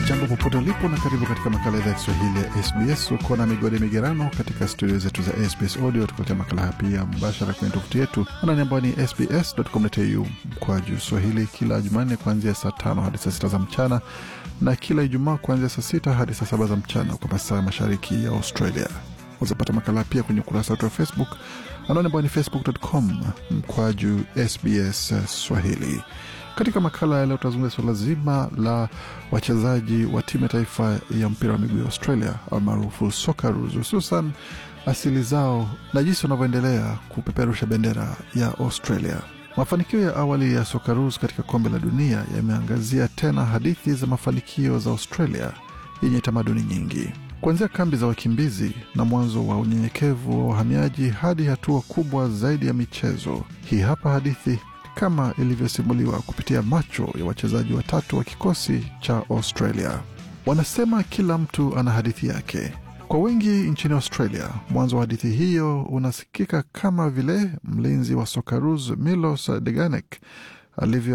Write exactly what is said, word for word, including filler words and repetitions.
Jambo popote ulipo na karibu katika makala ya Kiswahili ya S B S. Uko na Migode Migerano katika studio zetu za S B S Audio, tukuletea makala haya pia mbashara kwenye tovuti yetu anwani ambayo ni s b s dot com dot a u kwa juu Swahili, kila Jumanne kuanzia saa tano hadi saa sita za mchana na kila Ijumaa kuanzia saa sita hadi saa saba za mchana kwa masaa mashariki ya Australia. Uzapata makala pia kwenye ukurasa wetu wa Facebook anwani ambayo ni facebook dot com kwa juu S B S Swahili. Katika makala ya leo tutazungumzia swala zima la wachezaji wa timu ya taifa ya mpira wa miguu ya Australia almaarufu Socceroos, hususan asili zao na jinsi wanavyoendelea kupeperusha bendera ya Australia. Mafanikio ya awali ya Socceroos katika kombe la dunia yameangazia tena hadithi za mafanikio za Australia yenye tamaduni nyingi, kuanzia kambi za wakimbizi na mwanzo wa unyenyekevu wa wahamiaji hadi hatua kubwa zaidi ya michezo. Hii hapa hadithi kama ilivyosimuliwa kupitia macho ya wachezaji watatu wa kikosi cha Australia. Wanasema kila mtu ana hadithi yake. Kwa wengi nchini Australia, mwanzo wa hadithi hiyo unasikika kama vile mlinzi wa Socceroos Milos Degenek alivyo